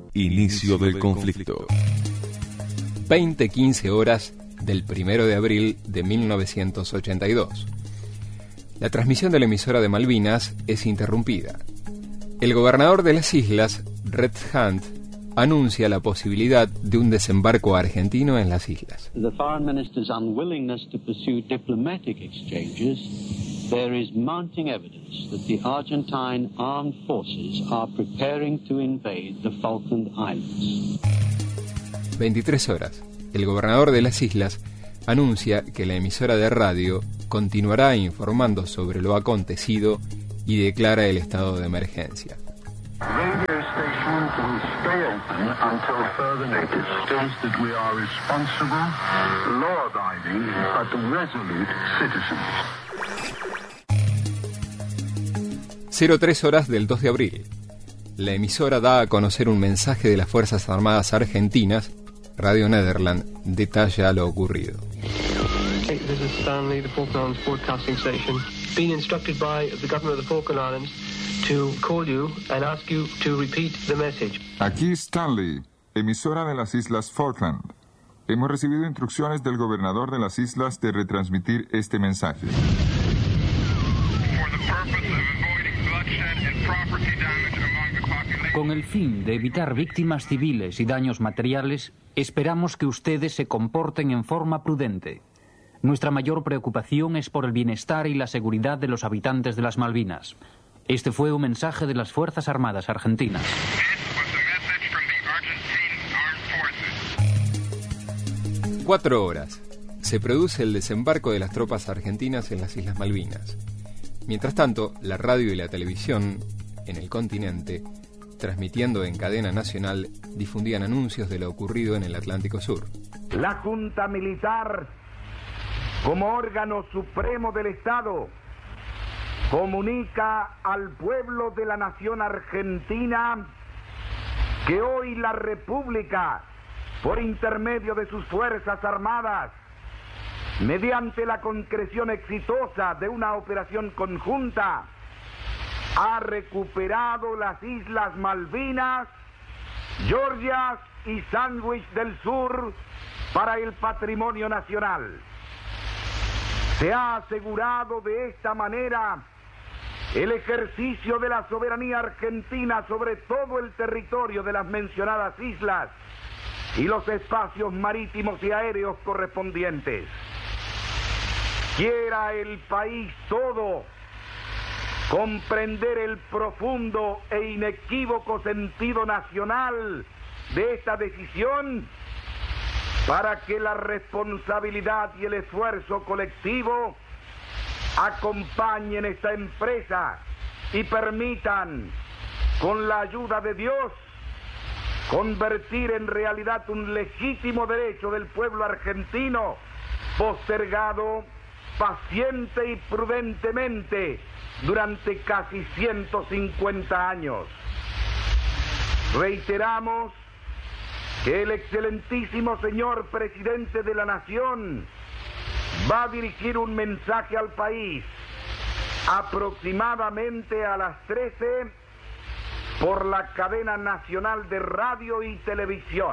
Inicio del conflicto. 20:15 horas del 1 de abril de 1982. La transmisión de la emisora de Malvinas es interrumpida. El gobernador de las islas, Red Hunt, anuncia la posibilidad de un desembarco argentino en las islas. The foreign minister's unwillingness to pursue diplomatic exchanges, there is mounting evidence that the Argentine armed forces are preparing to invade the Falkland Islands. 23 horas. El gobernador de las islas anuncia que la emisora de radio continuará informando sobre lo acontecido y declara el estado de emergencia. Radio stations will stay open until further notice. States that we are responsible, law-abiding, but resolute citizens. 03 horas del 2 de abril. La emisora da a conocer un mensaje de las Fuerzas Armadas Argentinas. Radio Nederland detalla lo ocurrido. This is Stanley, the Falklands Broadcasting Station. Been instructed by the government of the Falkland Islands to call you and ask you to repeat the message. Aquí Stanley, emisora de las Islas Falkland. Hemos recibido instrucciones del gobernador de las islas de retransmitir este mensaje. Con el fin de evitar víctimas civiles y daños materiales, esperamos que ustedes se comporten en forma prudente. Nuestra mayor preocupación es por el bienestar y la seguridad de los habitantes de las Malvinas. Este fue un mensaje de las Fuerzas Armadas Argentinas. 4 horas. Se produce el desembarco de las tropas argentinas en las Islas Malvinas. Mientras tanto, la radio y la televisión en el continente, transmitiendo en cadena nacional, difundían anuncios de lo ocurrido en el Atlántico Sur. La Junta Militar, como órgano supremo del Estado, comunica al pueblo de la nación argentina que hoy la República, por intermedio de sus Fuerzas Armadas, mediante la concreción exitosa de una operación conjunta, ha recuperado las Islas Malvinas, Georgias y Sandwich del Sur para el patrimonio nacional. Se ha asegurado de esta manera el ejercicio de la soberanía argentina sobre todo el territorio de las mencionadas islas y los espacios marítimos y aéreos correspondientes. Quiera el país todo comprender el profundo e inequívoco sentido nacional de esta decisión para que la responsabilidad y el esfuerzo colectivo acompañen esta empresa y permitan, con la ayuda de Dios, convertir en realidad un legítimo derecho del pueblo argentino, postergado paciente y prudentemente durante casi 150 años. Reiteramos que el excelentísimo señor presidente de la Nación va a dirigir un mensaje al país aproximadamente a las 13 por la cadena nacional de radio y televisión.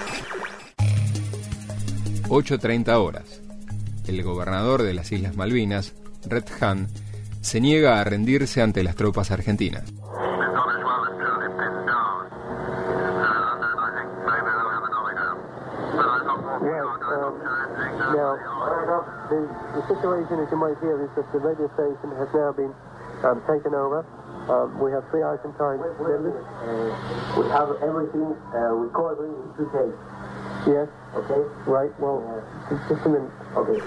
8:30 horas. El gobernador de las Islas Malvinas, Red Hunt, se niega a rendirse ante las tropas argentinas. The situation, as you might hear, is that the radio station has now been taken over. We have 3 Argentine members. We have everything recorded in 2 tapes. Yes. Okay. Right. Well, just a minute. Okay.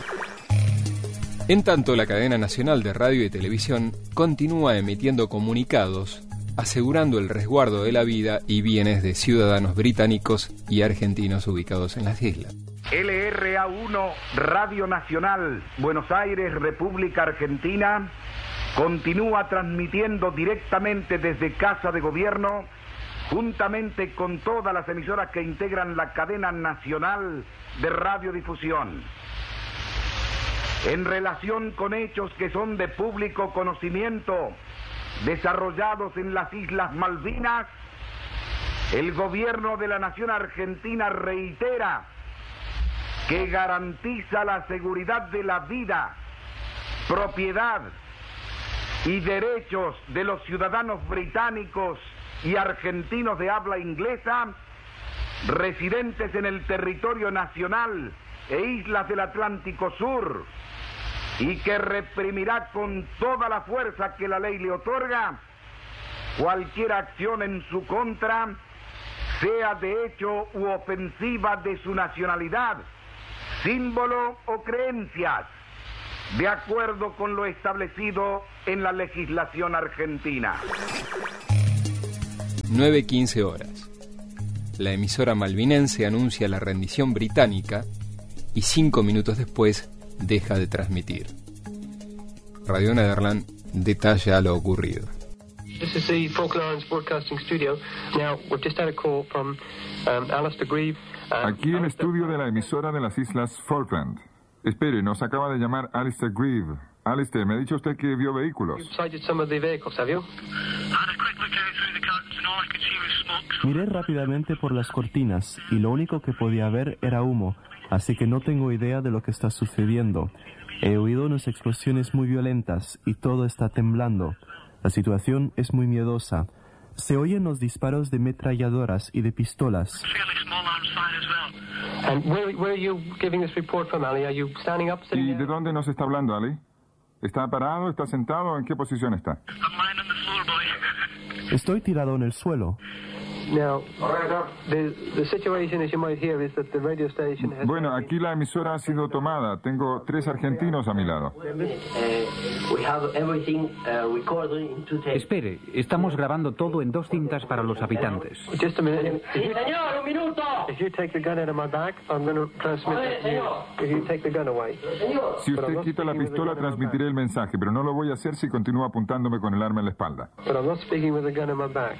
En tanto, la cadena nacional de radio y televisión continúa emitiendo comunicados asegurando el resguardo de la vida y bienes de ciudadanos británicos y argentinos ubicados en las islas. LRA1, Radio Nacional, Buenos Aires, República Argentina, continúa transmitiendo directamente desde Casa de Gobierno, juntamente con todas las emisoras que integran la cadena nacional de radiodifusión. En relación con hechos que son de público conocimiento, desarrollados en las Islas Malvinas, El gobierno de la nación argentina reitera que garantiza la seguridad de la vida, propiedad y derechos de los ciudadanos británicos y argentinos de habla inglesa residentes en el territorio nacional e islas del Atlántico Sur, y que reprimirá con toda la fuerza que la ley le otorga cualquier acción en su contra, sea de hecho u ofensiva de su nacionalidad, símbolo o creencias, de acuerdo con lo establecido en la legislación argentina. 9:15 horas. La emisora malvinense anuncia la rendición británica y 5 minutos después deja de transmitir. Radio Nederland detalla lo ocurrido. This is the Falklands Broadcasting Studio. Now, we've just had a call from Alistair Grieve. Aquí el estudio de la emisora de las Islas Falkland. Espere, nos acaba de llamar Alistair Grieve. Alistair, me ha dicho usted que vio vehículos. You've sighted some of the vehicles, have you? Miré rápidamente por las cortinas y lo único que podía ver era humo, así que no tengo idea de lo que está sucediendo. He oído unas explosiones muy violentas y todo está temblando. La situación es muy miedosa. Se oyen los disparos de metralladoras y de pistolas. And where are you giving this report from, Ali? Are you standing up, sitting ¿Y down? de dónde nos está hablando, Ali? ¿Está parado? ¿Está sentado? ¿En qué posición está? Estoy tirado en el suelo. Now, the situation, as you might hear, is that the radio station has... Bueno, aquí la emisora ha sido tomada. Tengo 3 argentinos a mi lado. We have everything recorded in 2 tapes. Espere, estamos grabando todo en 2 cintas para los habitantes. Just a minute. Sí, señor, un minuto. If you take the gun out of my back, I'm going to transmit it to you. If you take the gun away. Si usted quita la pistola, transmitiré el mensaje, pero no lo voy a hacer si continúa apuntándome con el arma en la espalda. But I'm not speaking with the gun in my back.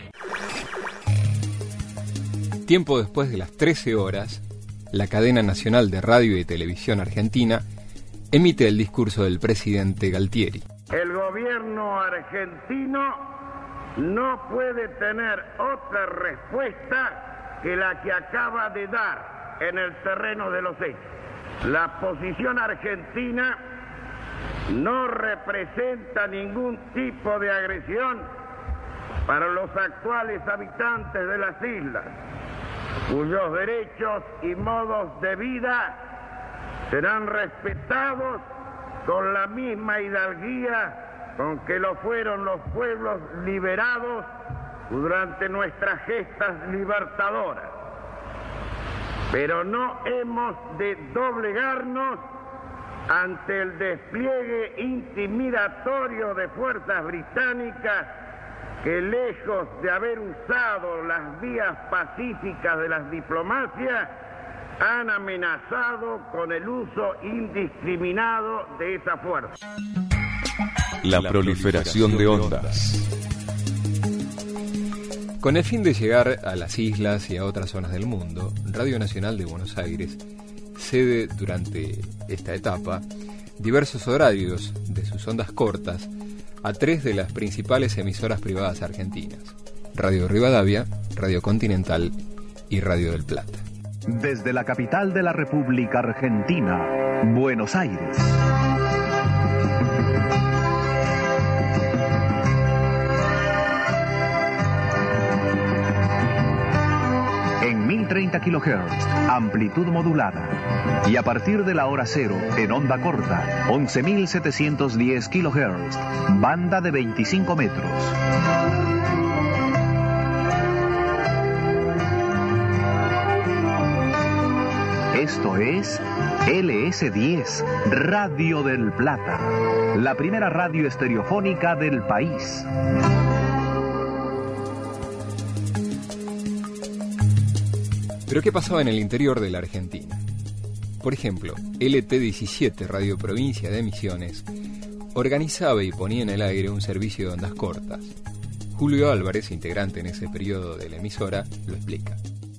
Tiempo después de las 13 horas, la cadena nacional de radio y televisión argentina emite el discurso del presidente Galtieri. El gobierno argentino no puede tener otra respuesta que la que acaba de dar en el terreno de los hechos. La posición argentina no representa ningún tipo de agresión para los actuales habitantes de las islas, cuyos derechos y modos de vida serán respetados con la misma hidalguía con que lo fueron los pueblos liberados durante nuestras gestas libertadoras. Pero no hemos de doblegarnos ante el despliegue intimidatorio de fuerzas británicas que, lejos de haber usado las vías pacíficas de las diplomacias, han amenazado con el uso indiscriminado de esa fuerza. La proliferación de ondas. Con el fin de llegar a las islas y a otras zonas del mundo, Radio Nacional de Buenos Aires cede durante esta etapa diversos horarios de sus ondas cortas a 3 de las principales emisoras privadas argentinas: Radio Rivadavia, Radio Continental y Radio del Plata. Desde la capital de la República Argentina, Buenos Aires. En 1030 kHz, amplitud modulada. Y a partir de la hora cero, en onda corta, 11.710 kHz, banda de 25 metros. Esto es LS10, Radio del Plata, la primera radio estereofónica del país. Pero ¿qué pasaba en el interior de la Argentina? Por ejemplo, LT17, Radio Provincia de Misiones, organizaba y ponía en el aire un servicio de ondas cortas. Julio Álvarez, integrante en ese periodo de la emisora, lo explica.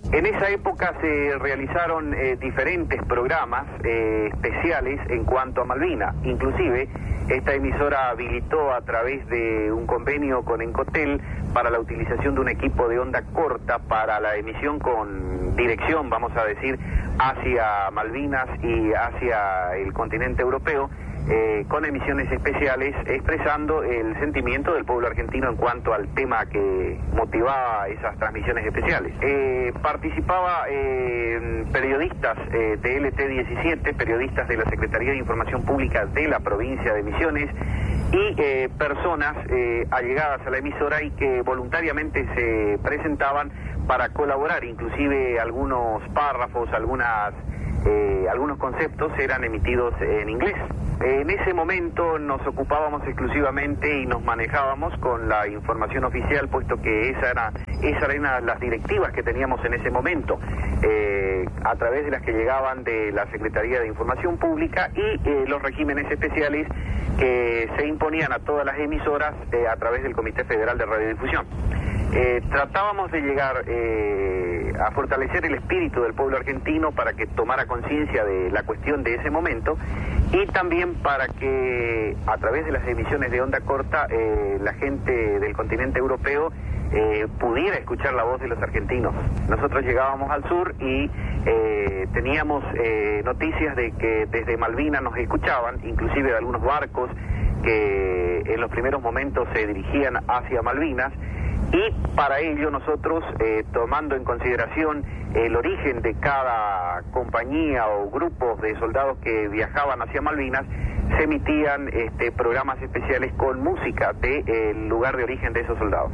En esa época se realizaron diferentes programas especiales en cuanto a Malvinas. Inclusive, esta emisora habilitó a través de un convenio con Encotel para la utilización de un equipo de onda corta para la emisión con dirección, vamos a decir, hacia Malvinas y hacia el continente europeo, con emisiones especiales expresando el sentimiento del pueblo argentino en cuanto al tema que motivaba esas transmisiones especiales. Participaban periodistas de LT17, periodistas de la Secretaría de Información Pública de la provincia de Misiones y personas allegadas a la emisora y que voluntariamente se presentaban para colaborar, inclusive algunos párrafos, algunos conceptos eran emitidos en inglés. En ese momento nos ocupábamos exclusivamente y nos manejábamos con la información oficial, puesto que esa eran las directivas que teníamos en ese momento, a través de las que llegaban de la Secretaría de Información Pública y los regímenes especiales que se imponían a todas las emisoras a través del Comité Federal de Radiodifusión. Tratábamos de llegar a fortalecer el espíritu del pueblo argentino para que tomara conciencia de la cuestión de ese momento y también para que a través de las emisiones de onda corta la gente del continente europeo pudiera escuchar la voz de los argentinos. Nosotros llegábamos al sur y teníamos noticias de que desde Malvinas nos escuchaban, inclusive de algunos barcos que en los primeros momentos se dirigían hacia Malvinas. Y para ello nosotros, tomando en consideración el origen de cada compañía o grupos de soldados que viajaban hacia Malvinas, se emitían programas especiales con música del lugar de origen de esos soldados.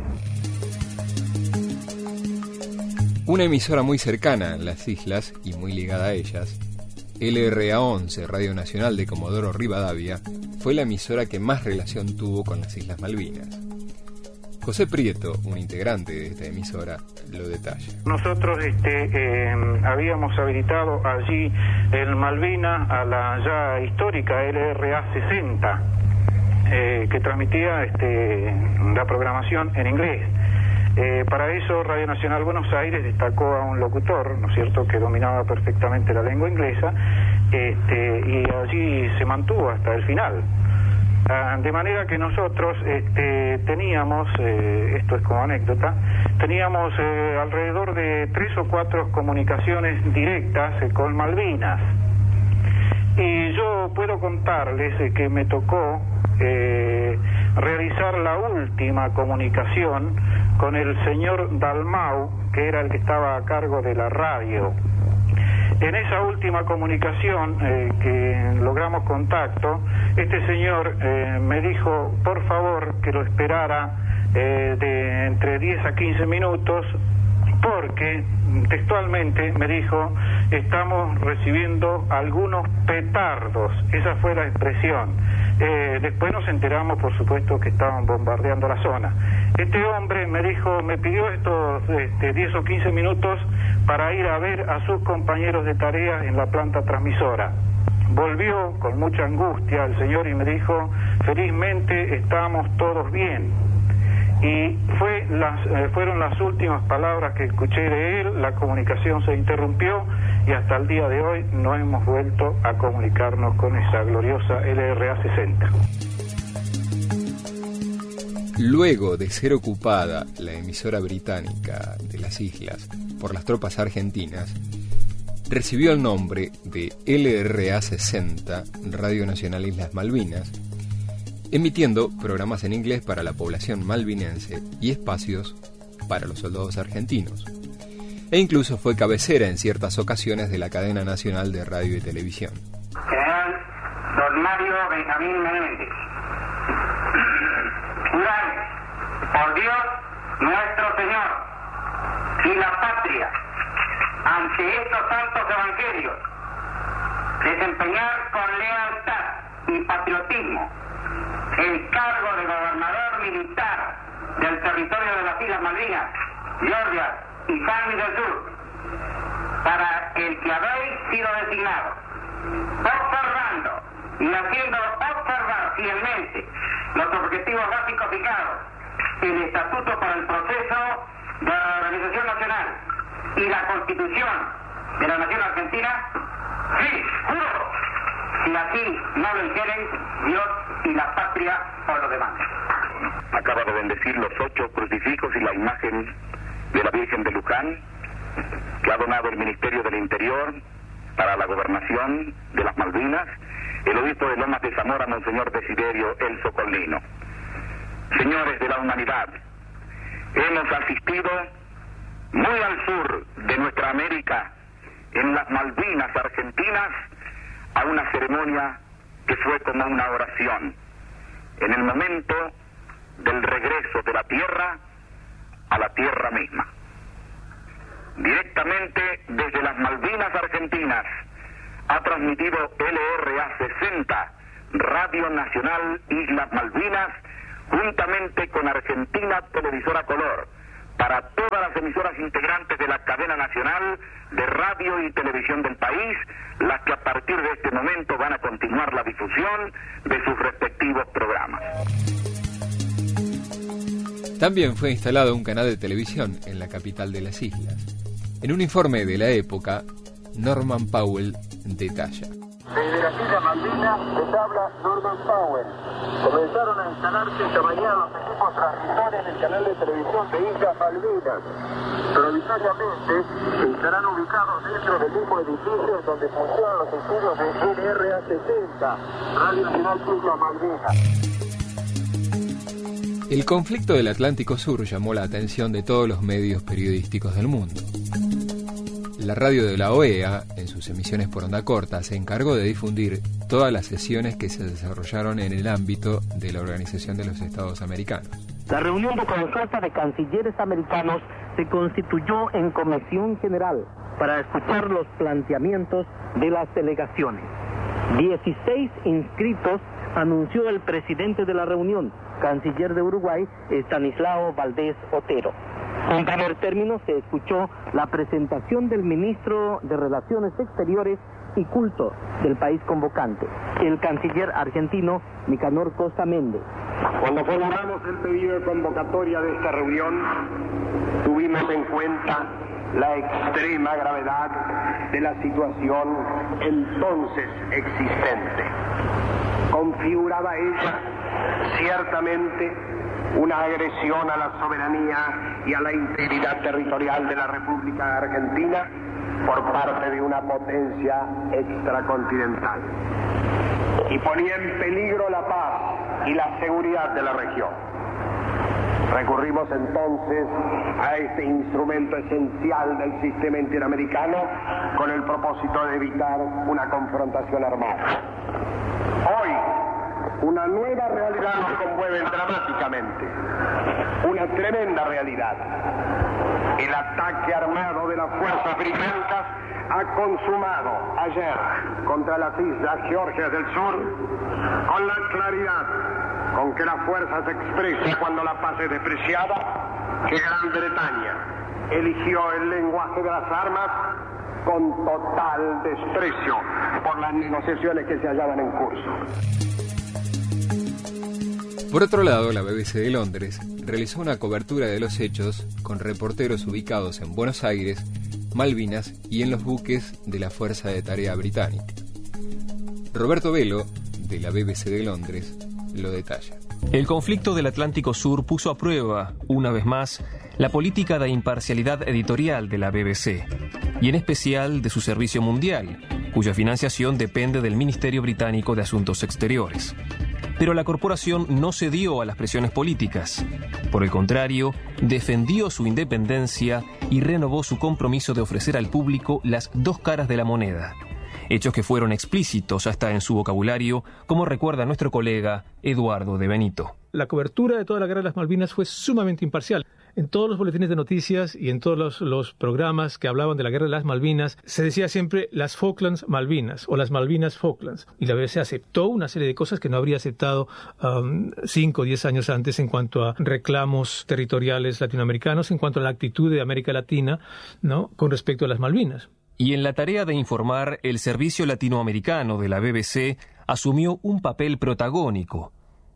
Una emisora muy cercana a las islas y muy ligada a ellas, LRA-11, Radio Nacional de Comodoro Rivadavia, fue la emisora que más relación tuvo con las Islas Malvinas. José Prieto, un integrante de esta emisora, lo detalla. Nosotros habíamos habilitado allí en Malvinas a la ya histórica LRA-60, que transmitía la programación en inglés. Para eso Radio Nacional Buenos Aires destacó a un locutor, ¿no es cierto?, que dominaba perfectamente la lengua inglesa, y allí se mantuvo hasta el final. De manera que nosotros teníamos, esto es como anécdota, teníamos alrededor de 3 o 4 comunicaciones directas con Malvinas. Y yo puedo contarles que me tocó realizar la última comunicación con el señor Dalmau, que era el que estaba a cargo de la radio. En esa última comunicación que logramos contacto, este señor me dijo, por favor, que lo esperara de entre 10 a 15 minutos, porque textualmente me dijo, estamos recibiendo algunos petardos. Esa fue la expresión. Después nos enteramos, por supuesto, que estaban bombardeando la zona. Este hombre me dijo, me pidió estos 10 o 15 minutos para ir a ver a sus compañeros de tarea en la planta transmisora. Volvió con mucha angustia el señor y me dijo, felizmente estamos todos bien. Y fueron las últimas palabras que escuché de él. La comunicación se interrumpió y hasta el día de hoy no hemos vuelto a comunicarnos con esa gloriosa LRA-60. Luego de ser ocupada la emisora británica de las islas por las tropas argentinas, recibió el nombre de LRA-60, Radio Nacional Islas Malvinas, emitiendo programas en inglés para la población malvinense y espacios para los soldados argentinos. E incluso fue cabecera en ciertas ocasiones de la cadena nacional de radio y televisión. General Don Mario Benjamín Menéndez. Juramos, por Dios nuestro Señor y la patria, ante estos santos evangelios, desempeñar con lealtad y patriotismo el cargo de gobernador militar del territorio de las Islas Malvinas, Georgia y San Luis del Sur, para el que habéis sido designado, observando y haciendo observar fielmente los objetivos básicos fijados, el Estatuto para el Proceso de la Organización Nacional, y la Constitución de la Nación Argentina? Sí, juro. Si así no lo hicieren, Dios y la patria os lo demandan. Acaba de bendecir los 8 crucifijos y la imagen de la Virgen de Luján, que ha donado el Ministerio del Interior para la gobernación de las Malvinas, el obispo de Lomas de Zamora, Monseñor Desiderio El Socolino. Señores de la humanidad, hemos asistido muy al sur de nuestra América, en las Malvinas argentinas, a una ceremonia que fue como una oración. En el momento del regreso de la tierra a la tierra misma. Directamente desde las Malvinas argentinas ha transmitido LRA 60, Radio Nacional Islas Malvinas, juntamente con Argentina Televisora Color, para todas las emisoras integrantes de la cadena nacional de radio y televisión del país, las que a partir de este momento van a continuar la difusión de sus respectivos programas. También fue instalado un canal de televisión en la capital de las islas. En un informe de la época, Norman Powell detalla. Desde las Islas Malvinas les habla Norman Powell. Comenzaron a instalarse esta mañana los equipos transmisores del canal de televisión de Islas Malvinas. Provisoriamente estarán ubicados dentro del mismo edificio donde funcionan los estudios de LRA 60, Radio Nacional Islas Malvinas. El conflicto del Atlántico Sur llamó la atención de todos los medios periodísticos del mundo. La radio de la OEA, en sus emisiones por onda corta, se encargó de difundir todas las sesiones que se desarrollaron en el ámbito de la Organización de los Estados Americanos. La reunión de consulta de cancilleres americanos se constituyó en comisión general para escuchar los planteamientos de las delegaciones. 16 inscritos anunció el presidente de la reunión, canciller de Uruguay, Estanislao Valdés Otero. En primer término se escuchó la presentación del ministro de Relaciones Exteriores y Culto del país convocante, el canciller argentino Nicanor Costa Méndez. Cuando formulamos el pedido de convocatoria de esta reunión, tuvimos en cuenta la extrema gravedad de la situación entonces existente. Configuraba ella ciertamente una agresión a la soberanía y a la integridad territorial de la República Argentina por parte de una potencia extracontinental, y ponía en peligro la paz y la seguridad de la región. Recurrimos entonces a este instrumento esencial del sistema interamericano con el propósito de evitar una confrontación armada. Hoy, una nueva realidad nos conmueve dramáticamente, una tremenda realidad. El ataque armado de las fuerzas británicas ha consumado ayer contra las islas Georgias del Sur con la claridad con que la fuerza se expresa cuando la paz es despreciada, que Gran Bretaña eligió el lenguaje de las armas con total desprecio por las negociaciones que se hallaban en curso. Por otro lado, la BBC de Londres realizó una cobertura de los hechos con reporteros ubicados en Buenos Aires, Malvinas y en los buques de la Fuerza de Tarea Británica. Roberto Velo, de la BBC de Londres, lo detalla. El conflicto del Atlántico Sur puso a prueba, una vez más, la política de imparcialidad editorial de la BBC, y en especial de su servicio mundial, cuya financiación depende del Ministerio Británico de Asuntos Exteriores. Pero la corporación no cedió a las presiones políticas. Por el contrario, defendió su independencia y renovó su compromiso de ofrecer al público las dos caras de la moneda. Hechos que fueron explícitos hasta en su vocabulario, como recuerda nuestro colega Eduardo de Benito. La cobertura de toda la guerra de las Malvinas fue sumamente imparcial. En todos los boletines de noticias y en todos los programas que hablaban de la guerra de las Malvinas, se decía siempre las Falklands Malvinas o las Malvinas Falklands. Y la BBC aceptó una serie de cosas que no habría aceptado 5 o 10 años antes en cuanto a reclamos territoriales latinoamericanos, en cuanto a la actitud de América Latina, ¿no?, con respecto a las Malvinas. Y en la tarea de informar, el servicio latinoamericano de la BBC asumió un papel protagónico.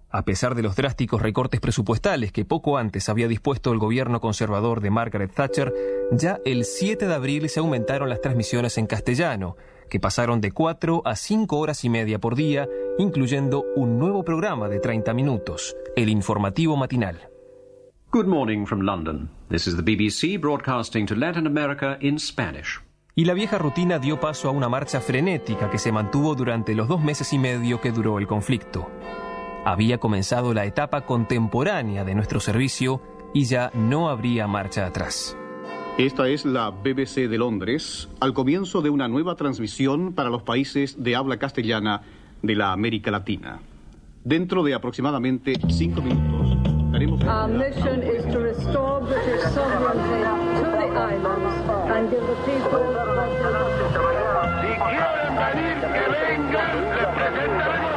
A pesar de los drásticos recortes presupuestales que poco antes había dispuesto el gobierno conservador de Margaret Thatcher, ya el 7 de abril se aumentaron las transmisiones en castellano, que pasaron de 4 a 5 horas y media por día, incluyendo un nuevo programa de 30 minutos, el informativo matinal. Good morning from London. This is the BBC broadcasting to Latin America in Spanish. Y la vieja rutina dio paso a una marcha frenética que se mantuvo durante los 2 meses y medio que duró el conflicto. Había comenzado la etapa contemporánea de nuestro servicio y ya no habría marcha atrás. Esta es la BBC de Londres, al comienzo de una nueva transmisión para los países de habla castellana de la América Latina. Dentro de aproximadamente 5 minutos daremos... Our mission is to restore British sovereignty to the islands and give the people... Si quieren venir, que vengan, les presentaremos...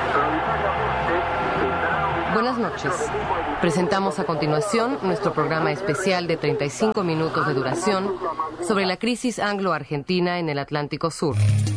Buenas noches. Presentamos a continuación nuestro programa especial de 35 minutos de duración sobre la crisis anglo-argentina en el Atlántico Sur.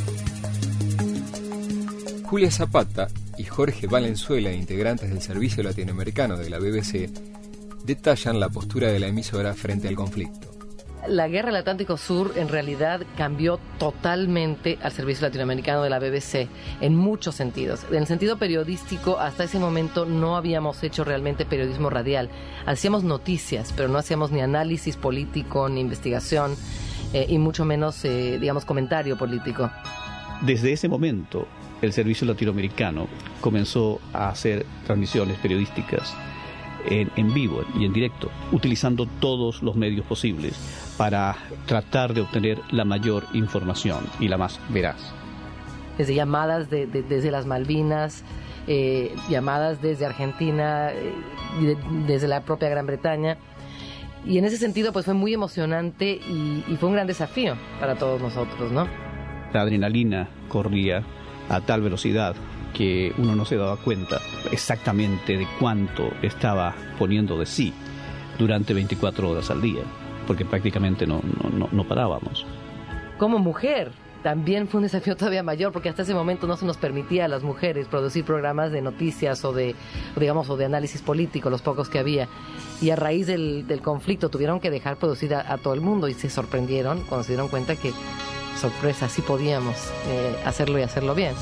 Julia Zapata y Jorge Valenzuela, integrantes del servicio latinoamericano de la BBC, detallan la postura de la emisora frente al conflicto. La guerra del Atlántico Sur en realidad cambió totalmente al servicio latinoamericano de la BBC en muchos sentidos. En el sentido periodístico, hasta ese momento no habíamos hecho realmente periodismo radial. Hacíamos noticias, pero no hacíamos ni análisis político, ni investigación, y mucho menos, comentario político. Desde ese momento, el servicio latinoamericano comenzó a hacer transmisiones periodísticas en vivo y en directo, utilizando todos los medios posibles para tratar de obtener la mayor información y la más veraz. Desde llamadas desde las Malvinas, llamadas desde Argentina, desde la propia Gran Bretaña. Y en ese sentido pues fue muy emocionante y fue un gran desafío para todos nosotros, ¿no? La adrenalina corría a tal velocidad que uno no se daba cuenta exactamente de cuánto estaba poniendo de sí durante 24 horas al día, porque prácticamente no parábamos. Como mujer, también fue un desafío todavía mayor, porque hasta ese momento no se nos permitía a las mujeres producir programas de noticias o de análisis político, los pocos que había. Y a raíz del conflicto tuvieron que dejar producir a todo el mundo y se sorprendieron cuando se dieron cuenta que, sorpresa, sí podíamos hacerlo y hacerlo bien.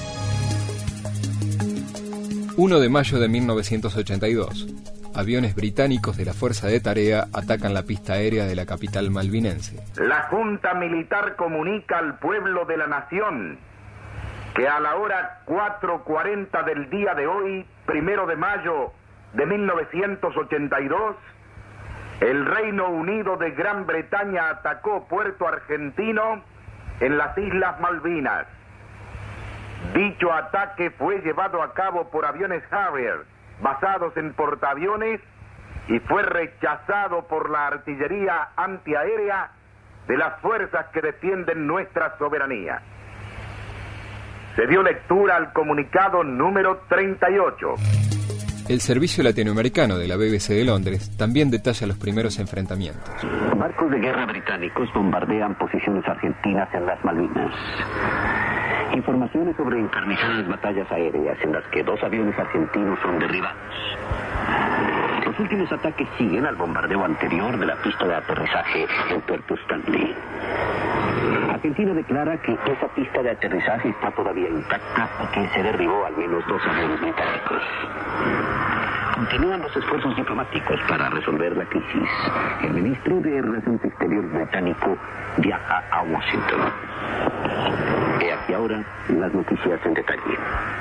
1 de mayo de 1982. Aviones británicos de la Fuerza de Tarea atacan la pista aérea de la capital malvinense. La Junta Militar comunica al pueblo de la nación que a la hora 4:40 del día de hoy, 1 de mayo de 1982, el Reino Unido de Gran Bretaña atacó Puerto Argentino en las Islas Malvinas. Dicho ataque fue llevado a cabo por aviones Harrier basados en portaaviones y fue rechazado por la artillería antiaérea de las fuerzas que defienden nuestra soberanía. Se dio lectura al comunicado número 38. El servicio latinoamericano de la BBC de Londres también detalla los primeros enfrentamientos. Barcos de guerra británicos bombardean posiciones argentinas en las Malvinas. Informaciones sobre encarnizadas batallas aéreas en las que 2 aviones argentinos son derribados. Los últimos ataques siguen al bombardeo anterior de la pista de aterrizaje en Puerto Stanley. Argentina declara que esa pista de aterrizaje está todavía intacta y que se derribó al menos 2 aviones británicos. Continúan los esfuerzos diplomáticos para resolver la crisis. El ministro de Relaciones Exteriores británico viaja a Washington. He aquí ahora las noticias en detalle.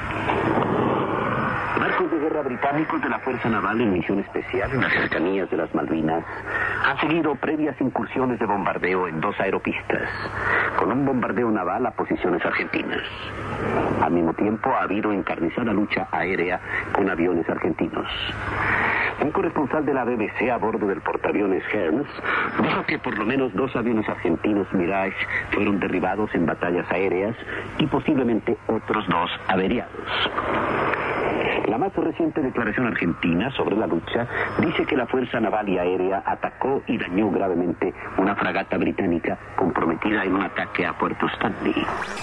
Barcos de guerra británicos de la Fuerza Naval en misión especial en las cercanías de las Malvinas han seguido previas incursiones de bombardeo en 2 aeropistas, con un bombardeo naval a posiciones argentinas. Al mismo tiempo ha habido encarnizada lucha aérea con aviones argentinos. Un corresponsal de la BBC a bordo del portaaviones Hermes dijo que por lo menos 2 aviones argentinos Mirage fueron derribados en batallas aéreas y posiblemente otros 2 averiados. La más reciente declaración argentina sobre la lucha dice que la Fuerza Naval y Aérea atacó y dañó gravemente una fragata británica comprometida en un ataque a Puerto Stanley.